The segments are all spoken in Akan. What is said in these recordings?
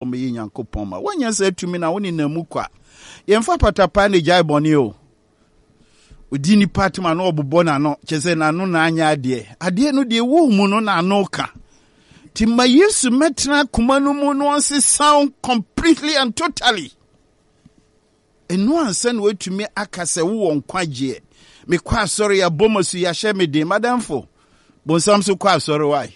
omeyi Nyankopon ma wanya say tumi na woni na mu kwa yemfa patapa ne jai boni o odi ni patma na obobo na no chese na no na anya ade no de wo mu no na no ka ti ma Yesu metna kuma no mu no onse sound completely and totally enu ansa na wetumi akase wo nkwaje me kwa sorry ya bomosu ya hye me de madamfo bonsam so kwa sorry why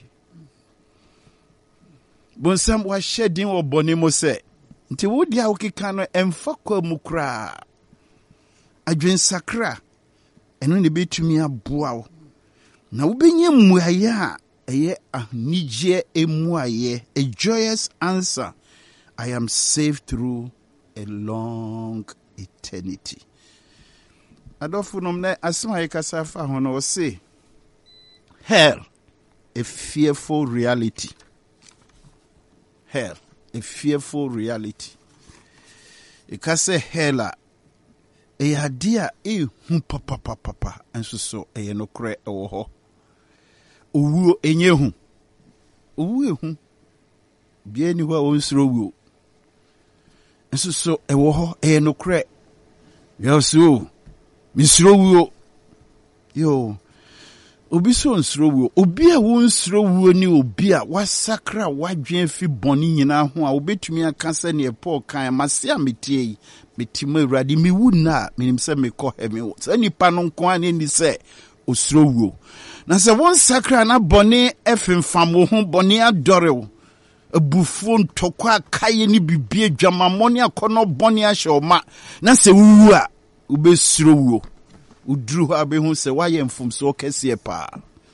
bonsam wa shedin wo boni mo se nti wo dia okika no emfa kwa mukra adwen sakra eno ne betumi aboa wo na wo benye muaye a eye ahnije emuaye a joyous answer. I am saved through a long eternity. Adofunom na asema yekasa fa hono say hell a fearful reality. Hell a fearful reality. Ikase hell eyadia hu papa enso so eye no kre ewo ho owuo enye hu owuo hu bia ni ho onsro wuo enso so ewo ho eye no kre yaso misro wuo yo obi so nsro wuo obi a wo nsro wuo ni obi a wasakra wadwen fi boni nyina ho a obetumi aka se ne Paul kan mase ametie metima urade mi wuna minim se me ko hemi wo se nipa no nko ani ni se osro wuo na se won sakra na boni efemfam wo ho boni adore wo abufuo ntokwa kaye ni bibie dwamamoni akono boni ahoma na se wuwu a ubesro wuo udru ha be hu se waye mfumso kese pa.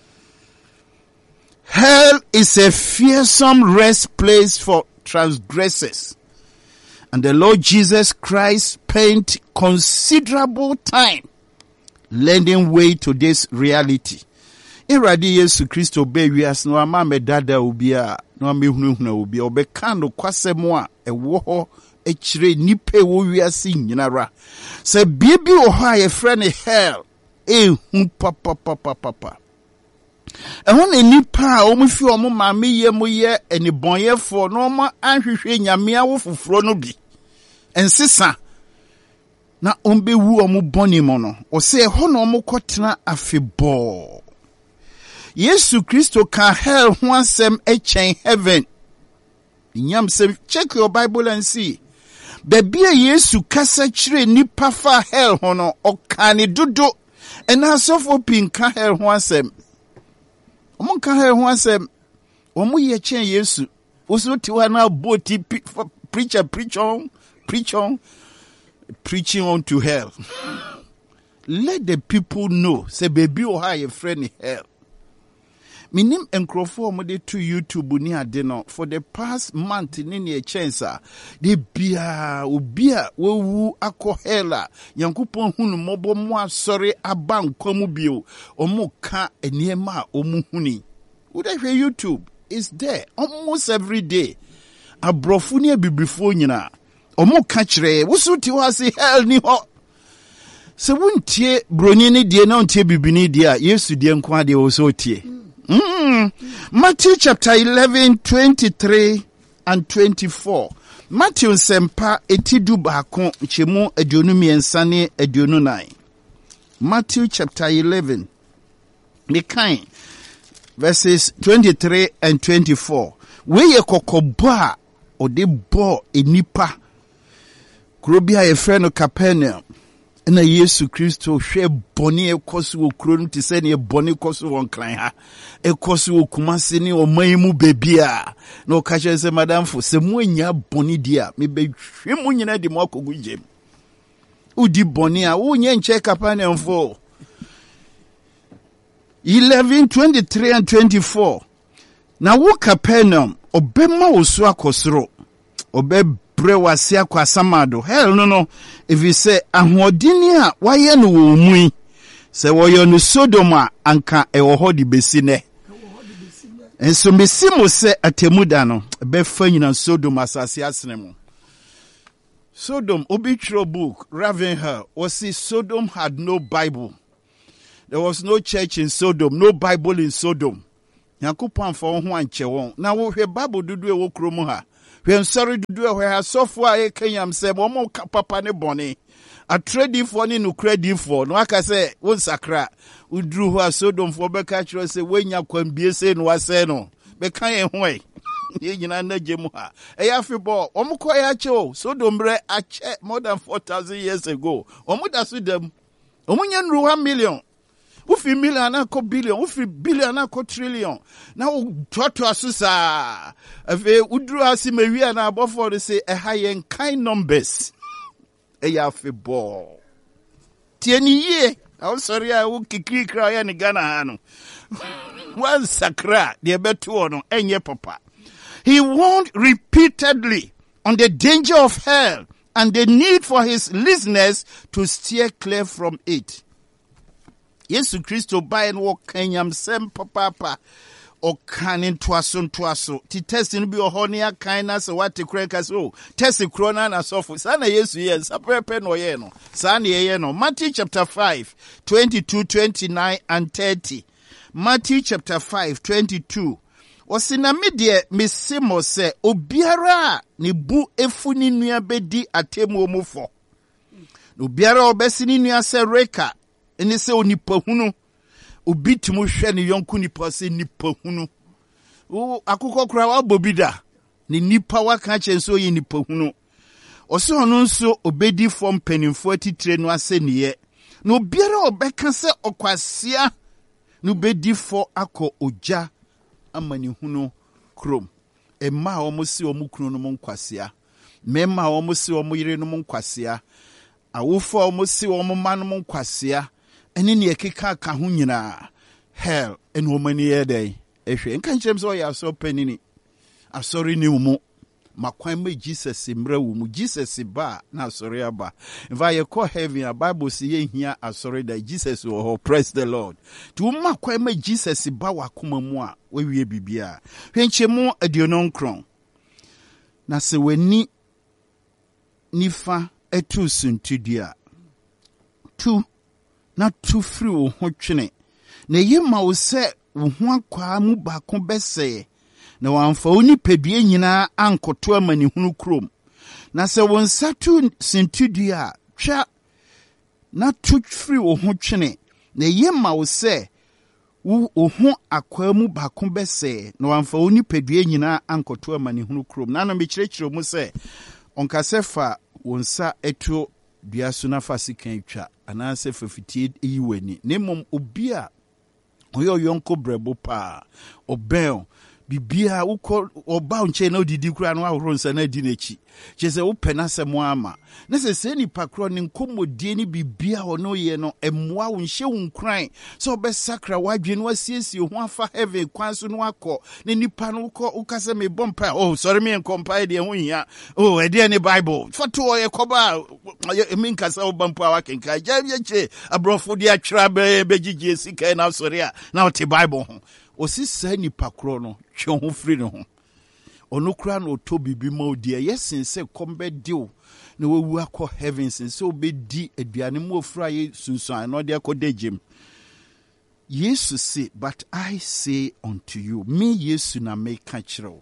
Hell is a fearsome rest place for transgressors. And the Lord Jesus Christ spent considerable time lending way to this reality. Iradi Yesu Kristo be wias no ama medada obia no amehunahuna obia obeka no kwasemo a ewo ho echire nipe wo wiase nyinara se biebi o ha ye frɛ hell hu papa ehun nipa a omufi omo maame ye mo ye enibonyefo no mo anhwehwe nyame awo foforo no bi ensesa na ombewu omo boni mo no o se ho no omo kotena afebo Yesu Kristo ka hell ho asem echen heaven nyam se check your Bible and see Bebia Yesu kasa chire nipa fa hell hono okane dodo ena sofo pinka hell ho asem omo ka hell ho asem omo ye chen Yesu oso tiwa na boti preaching on to hell. Let the people know say baby o ha ye friend hell. Minim enkrofo omode to YouTube ni ade no for the past month ni ne chance de bia obia wewu akọ hela Yankopon hunu mobo mo asore aba nkwamu bio omo ka eniema omu huni would hwe YouTube is there almost every day abrofu ne bibifo nyina omo ka kire wosuti ho ase hell ni ho se wuntie broni ni die na untie bibini die a Yesu die nko ade wo so tie. Matthew chapter 11, 23 and 24. Matthew sempa etidu baako chemu aduonu miensa ne aduonu nine. Matthew chapter 11, mekan verses 23 and 24. Weye kokobo a ode bo enipa kurobia ye frɛ no Capernaum. Na Yesu Kristo hwe boni ekoso wo kuro no tise ne boni ekoso won kran ha ekoso wo kumase ne o manmu bebia na o ka hye se madam fo se mu anya boni dia me be hwe mu nyina de mo akogu jem udi boni a wo nye nche Capernaum fo 11 23 and 24 na wo Capernaum obema wo so akosoro obe brewase akwa samado hell no if you say ahodini a waye no wo mu se woyo no Sodoma anka ewo ho di besine enso mesimo se atemuda no be fa nyina Sodoma asase asene mu Sodom obitro book Ravenhill was see Sodom had no Bible. There was no church in Sodom, no Bible in Sodom. Yakupon for ho anche won na wo hwe Bible dudu e wo kromu ha When sorry to do where so far a Kenyam said, Momo papa ne bonnie. A trading for no credit for no, I can say, one sacra, who drew her Sodom for Becatcher, say, when you can be saying was no, Becay way. You know, Jemuha. A Afibor, Omokoyacho, Sodom bre a check more than 4,000 years ago. Omuda Sudem, Omunian 1 million. Ufi million ako billion, ufi billion ako trillion. Now, to asusa. If udru asimewi na above to say a high and kind numbers. A Afibor. Tieni ye. I'm sorry, I will kiki cry and Ghana hano. One sakra, the betuono, and ye papa. He warned repeatedly on the danger of hell and the need for his listeners to steer clear from it. Yesu Christo by and walk Kenyam sem papa or canin twaso. Ti testing be a honia kindness or what to crack us all. Testing crona and so for Sana Yesu yes, a prepen or yeno. Sani yeno. Matthew chapter 5, 22, 29 and 30. Matthew chapter 5, 22. Osinamidie misimo se obiara ni bu efuni nua bedi atemu omufo. Obiara obesi ni nua se reka eni se onipa hunu obi timu hwe ni yonku nipa se nipa hunu. O akukọ kura wa bobida ni nipa waka chenso yi nipa hunu. Oso onu nso obedi fom penimfo atitire no ase niye. Na obiara obeka se okwasia no bedi fo akọ oja amani hunu krom. Emma omusi omukunu no monkwasea. Memma omusi omuyire no monkwasea. Awufo omusi omuma no monkwasea. Eni ne ekeka ka ho nyina. Hell en womani yedey. Ehwe enka nkyem so ya so panini. Asori ni umu. Makwan me Jesus mra wumu. Jesus ba na asori aba. Infa ye call heaven a Bible say ye hia asori da Jesus wo praise the Lord. Tu makwan me Jesus ba wakoma mu a we wie bibia. Hwenchemu aduonon kron. Na se wani nifa etu suntudia. Tu na tu free wo ho twene. Na yema wo se wo ho akwa mu ba ko bese. Na wamfa oni pedue nyina ankoto amani hunu krom. Na se won satu sintudua twa na tu free wo ho twene. Na yema wo se wo ho akwa mu ba ko bese. Na wamfa oni pedue nyina ankoto amani hunu krom. Na no mekyerɛkyerɛ mu se onkasefa wonsa eto dua so na fasikan twa anase fafitie yiwani. Nemom obi a oyo yonko brebo pa obel bibia uko oba unche na odidi kura no ahoro nsa na di n'echi chese wo pena semo ama na se ni pakro ni nkomodie ni bibia ono ye no emmoa wo nhye wo nkran so obesakra wadwe no asiesie ho afa heaven kwan so no akọ ne nipa no ukase me bompa oh sorry me compile de ho hia oh e de ni Bible foto ye koba me nkasa wo bompa wa kenka jayeche abrofo de atwra begigye sika na sorry a na wote Bible ho osisa ni pakro no twe ho free no ho onokura no to bibi ma odi yesin se kombe dew na wewu akọ heavens se obedi aduane mu ofura ye sunsun no de akọ degem Jesus say but I say unto you me Yesu na me ka kyerɛw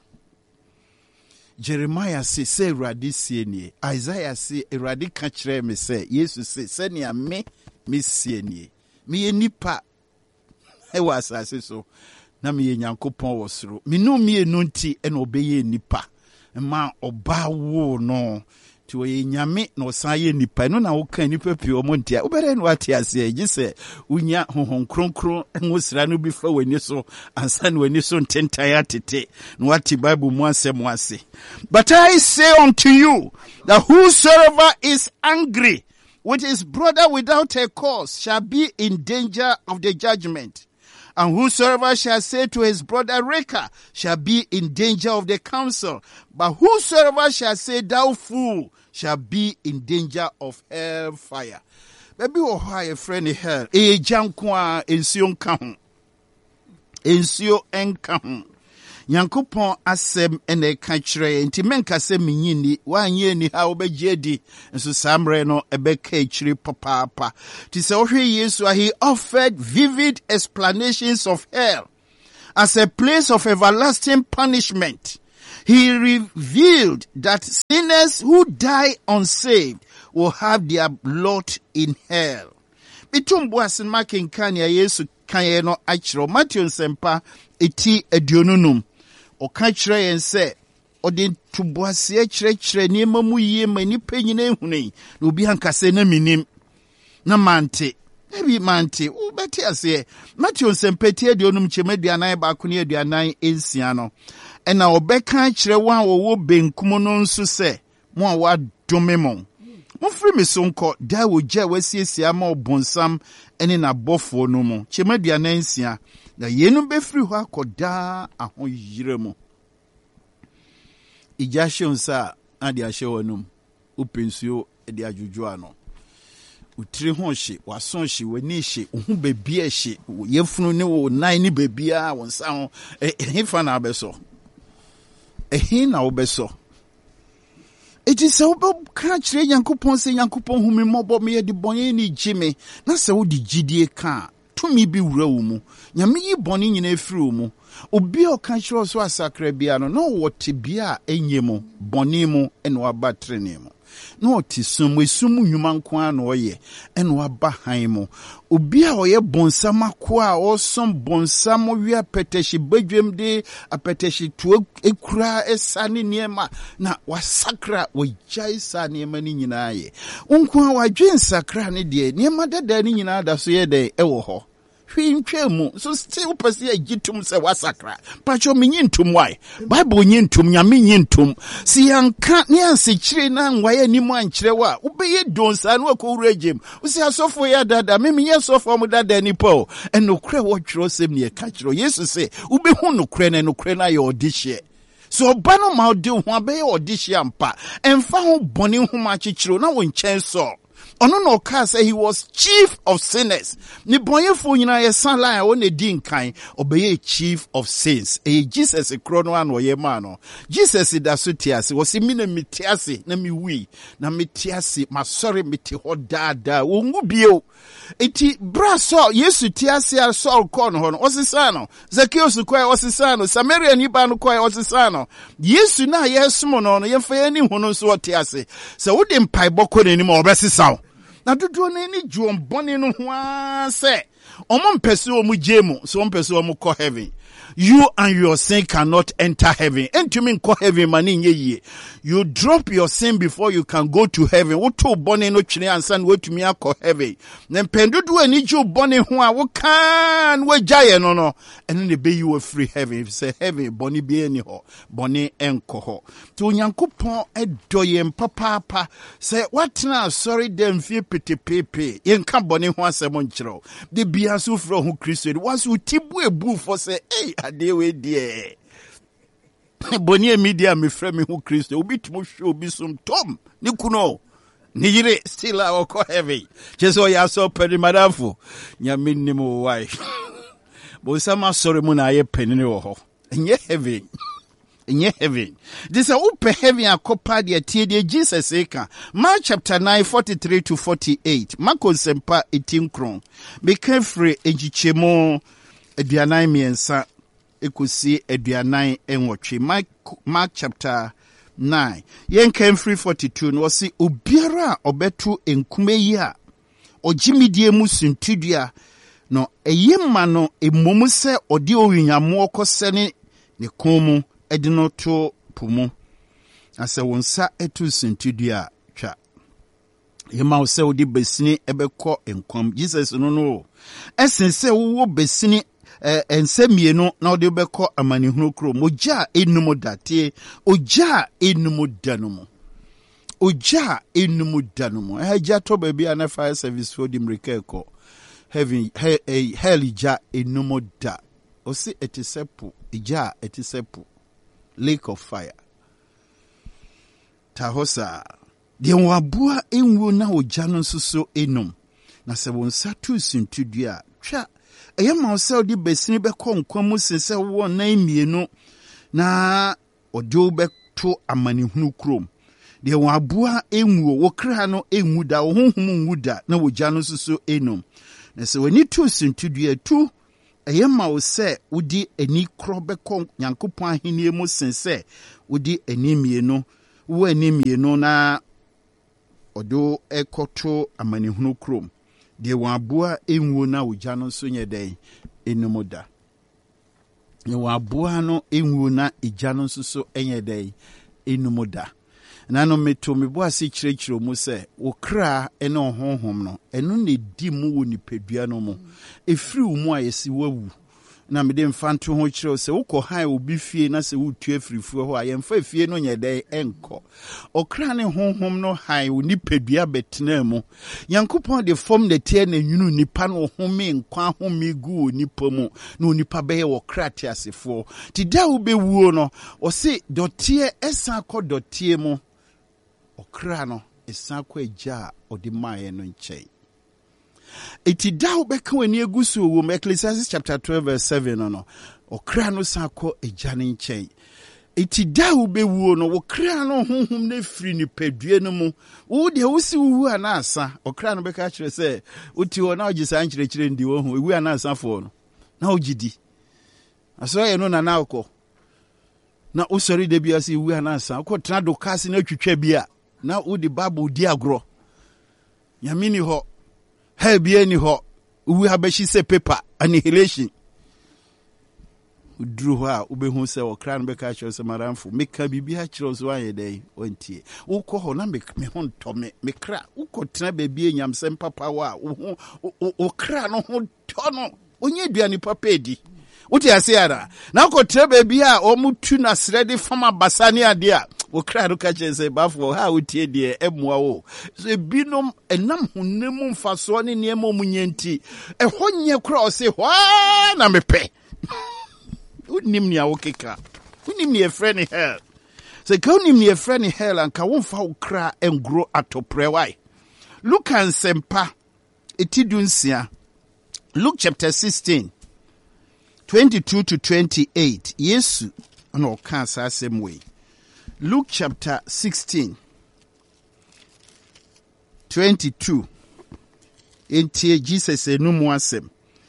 Jeremiah say Awurade sie nie Isaiah say Awurade ka kyerɛ me say Jesus say sɛnea me sie nie me nipa ewa asase so na me Nyankopɔn wɔ soro me no me enu nti e na obeye nipa ma oba wo no ti wo nyame na osan ye nipa no na wo kan nipa pie o montia wo bere no ate ase agi se unya honhon kronkron enwosira no bi fa wani so ansa na wani so ntentan atete no wate Bible mu asem ase but I say unto you that whosoever is angry with his brother without a cause shall be in danger of the judgment. And whosoever shall say to his brother, Reka, shall be in danger of the council. But whosoever shall say, thou fool, shall be in danger of hell fire. Baby, oh, hi, friend, hell. E jankwa, ensio nkahun. Ensio enkahun. Yankopon asem ene ka kyerɛ nti menka sɛ menyini wanye ni ha obegyedi nso samre no ebeka kyiri papa ti sɛ ohwe Yesu he offered vivid explanations of hell as a place of everlasting punishment. He revealed that sinners who die unsaved will have their lot in hell. Bitumbuasin makin kanya Yesu kanye no achiro Matthew nsempa eti aduonunum. Okachire yen se odi tubuase achire niema mu yie mani panyina ehune na obi ankase na minim na mante ebi mante ubeti ase Matthew nsempa eti aduonum chemaduanan ba ko ne aduanan ensia no ena obeka achire wa wo benkum no nso se mo a wa dome mo Mofri me sonko da wo gya wasiesia ma obonsam ene na bofo no mu chemedua nansia na yenu befri ho akoda ahoyire mu ija shonsa ade ahye wonum upensuo ede ajuju ano utiri ho hye wason hye wani hye ohu bebia hye yefunu ne wo nan ne bebia wonsa ho ehefa na abeso ehe na obeso. It is so catch Yankupon say Yankupon whom me mobo me de bonny Jimmy, na so di gidie ka. To me be room. Yami bonny in a frumu. Obi o catch us was sacrebiano, no what tibia enyemo, bonimo, and wabatrenemo. No tisum we sumu human kwan oye, and wabahaimo. Ubia oye bonsama kwa or some bonsamo via peteshi bedroom de a peteshi to a cra a sunny niema. Na was sacra we jai sunny mani in aye. Unkwa wa jin sacra ni de near mother danny in ada so ye de ewoho. So still pursue a gitum se wasakra. Pacho minyentum why? Bible nyentum yaminyentum. Si yanka nyansi chire na ngwaye ni mwanchirewa. Ubeye donsa no ko regime. Usi asofo ya dada. Mimi ye sofo mu dada ni po. Eno kre wo twiro sem ne kachiro. Yesu se ube hu no kre na ye odihye. So bano ma odi ho abe ye odihye ampa. Emfa ho boni ho ma chichiro na wo nchen so. Ono no ka say he was chief of sinners. Ni bonyefo nyina ye san line o ne din kan obeye chief of sins. Jesus krono an oye ma no. Jesus da so tiase wo se mi na mitiase na mi wi na mitiase ma sorry miti ho dada wo ngu bio. Eti bra so Yesu tiase a Saul kon ho no osisano. Zacchaeus kwai osisano. Samaria ni ba no kwai osisano. Yesu na yesumo no no ye fa ye ni hu no so tiase. Se wo de mpai bokọ ni ma obesisaw. Na dodo na ni juom boni no ho se omo mpese omu jemu so mpese omu ko heaven. You and your sin cannot enter heaven. Entumi nko heaven mani nye ye. You drop your sin before you can go to heaven. Woto boni no chine ansan wetumi akọ heaven. Na pendodo ani ju boni ho a wo kan we jaye no no. Eno ne be you free heaven. If say heaven boni bi ani ho. Boni enko ho. To Onyankopon edoye mpapapa. Say what na sorry dem fie petepepe. Yenka boni ho asem nkyerɛw. De bia so fro ho Kristo. Was utibu ebu for say hey adewe die. Boni media me frɛ me ho Kristo. Obi timo hwe obi som tom. Ni kuno. Ni yire still a ko heavy. Jeso ya so pedi madamfo. Nyame ni mo wai. Bo sama sorry mu na ye penini wo ho. Enye heavy. Enye heavy. This a upe heavy akopa de tie de Jesus eka. Mark chapter 9 43 to 48. Marko sempa 18 kron. Be free ejichemo aduanan miensa ekusi aduanan enwotwe. Mark chapter 9 yen came free 42 no si obiara obetu enkume yi a ogimidie mu suntudua no eyema no emomu se odi owunyamo okosene ne komu edino to pumu ase wonsa etu suntudua twa yema wo se odi besini ebekọ enkwam. Jesus no esense wo besini ensemienu na odi beko amanihunu kro moja enumu date oja enumu danumu oja enumu danumu eja to baby ana fire service for dimrekeko heaven hell ja enumu da osi etisepu ija etisepu lake of fire tahosa de wabua enwo na oja no nsoso enum na se wonsa tu suntudua twa eyema osel di besini beko nkwamu sense wo na mienu na odo beto amanihunu krom de wabua enwo wo kra no enwu da wo honhum nwu da na wogya no soso enum na se wani tu sintudua tu Eyema wo se wodi ani kro beko Nyankopon ahenie mu sen se wodi ani mienu wo ani mienu na odo ekoto amanehunu krom de waboa enwo na ogya no so nye den enumoda ne waboa no enwo na egya no so enye den enumoda na no meto mebo ase kirekiro mu se wo kra ene honhom no eno ne di mu wo nipadua no mu efiri wo mu ayesi wawu na mede mfanto ho kire se wo ko han obi fie na se wo tu afirifuo ho ayemfa fie no nyede enko okra ne honhom no han wo nipadua betena mu Yankopon de form de tie na nwunu nipa no home nkwa home gu nipa mu na nipa beye wo krate asefo ti da wo bewuo no o se dotie esa kɔ dotie mu okra no esa kɔ agya odi maaye no nkyɛn. Iti daw beka wani egusu wo Ecclesiastes chapter 12 verse 7 no okra no sako ejane nkyɛn. Iti daw bewuo no wo kra no honhom na firi ni padue no mu wo de wo si wu anasa okra no beka kyerɛ sɛ uti wo na ogisa nkyerɛkyerɛ ndi wo ho wu anasa fo no na ogidi aso ye no na akɔ na usori de bia si wu anasa akɔ tena do kasi na twitwa bia na wo di bible di agro nyamini ho Hebie ni ho uwe habeshi se paper annihilation udru ho a ubehu se okra no beka kire se maramfo meka bibia kire so anye dai ontie ukɔ ho na me ho ntome me kra ukɔtena baabi enyamsem papa wa okra no ho tono onye duani papa edi wote ase ara na ukɔtena baabi a omutu na srede fama basane ade a okra no ka kire se bafo ha wotie de emua wo so binom enam honam mfaso ne niema omunyanti ɛhɔ nye kra o se hwa na mepɛ unim ni awokeka unim ni efre ni hell so ka unim ni efre ni hell anka wonfa okra engro atopre wai look and sempa etidunsia Luke chapter 16 22 to 28 Yesu no kan sa same way Luke chapter 16 22 Enti Jesus enumu asem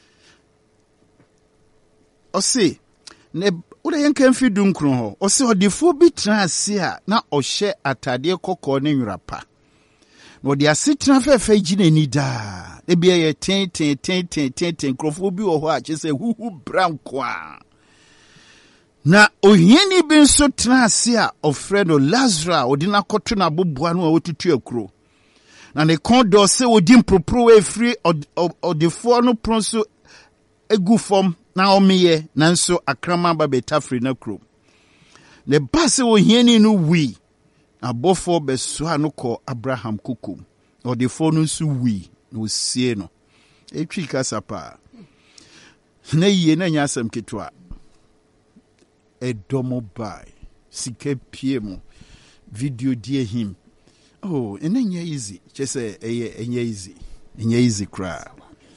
o se ne ura yanka mfi dunkron ho o se odifo bi transe a na ohye atade kokko ne nwrapa no de asetena fefe gina ni da e bia ye ten krofo bi wo ho a che se huhu branko a na ohieni bi nso transe a ofre no Lazarus odina koto na boboa no a wotutu akuro na ne kondo se odi mpropro we free odifo no pronso egu fom na omiye nanso akrama ba betafri na kro ne base ohieni no wi abofo beso anoko Abraham kukum odifo no nso wi no sie no etwi kasapa na yie na nyasam ketwa edomo bai sike piemo video die him oh enye easy chese enye easy cry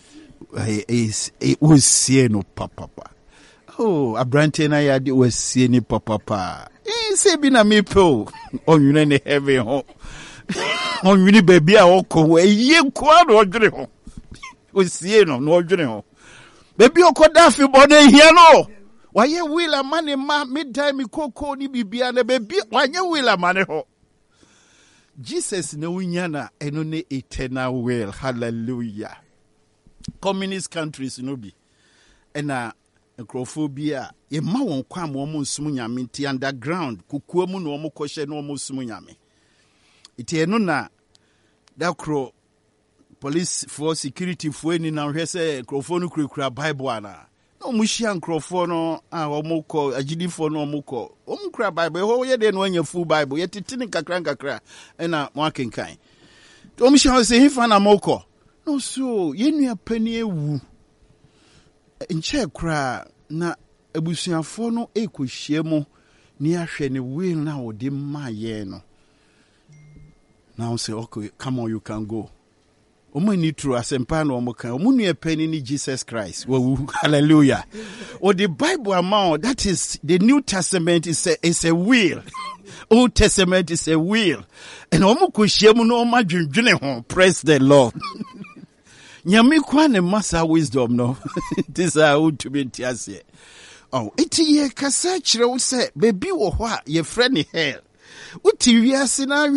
was see no papa oh abrante na ya de was see ni papa say bi na me po on you na heaven ho on you ni baby a okọ ye kwa no odwere ho was see no odwere ho baby okoda fi bo na hia no waye wila mane ma midtime koko ni bibia na baby waye wila mane ho Jesus na wunya na eno ne eternal will hallelujah communist countries no bi ena necrophobia ye ma won kwa mo nsum nyame ti underground kukuo mu no mo kohye no mo sum nyame iti eno na dakro police for security for any na hwese necropho no kurakura bible ana no mo hia necropho no a mo ko agidifo no mo ko kura bible ho ye de no anya full bible ye titini kakra ena mo akenkan to mo hia se hifa na mo ko no so yenu apani ewu nche kra na abusuafo no ekohie mu ni ahwe ne will na odi maye no now say okay come on you can go omani true asempa no omoka omunu apani ni Jesus Christ hallelujah or the Bible amount that is the New Testament is a will Old Testament is a will and omokohie mu no omadwendwene ho praise the Lord Nyame kwa ne masa wisdom no. This is how to be tiase. Oh, iti ye kasa kyerɛ wo sɛ baby wo hɔ a ye friend hell. Uti wiase na